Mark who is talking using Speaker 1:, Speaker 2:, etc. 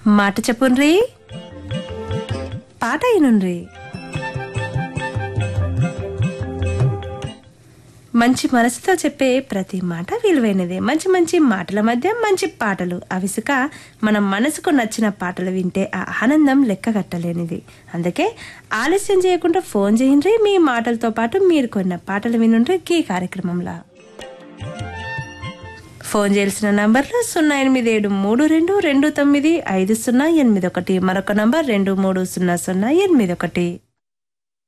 Speaker 1: మాట చెప్పుండ్రి, పాట అయినుండ్రి. మంచి మనసుతో చెప్పే ప్రతి మాట విలువైనదే. మంచి మంచి మాటల మధ్య మంచి పాటలు అవిసుక మన మనసుకు నచ్చిన పాటలు వింటే ఆ ఆనందం లెక్కగట్టలేనిది. అందుకే ఆలస్యం చేయకుండా ఫోన్ చేయండి. మీ మాటలతో పాటు మీరు కొన్న పాటలు వినుండ్రి ఈ కార్యక్రమంలో. ఫోన్ చేయాల్సిన నంబర్లు 08732295081, మరొక నంబర్ 230008.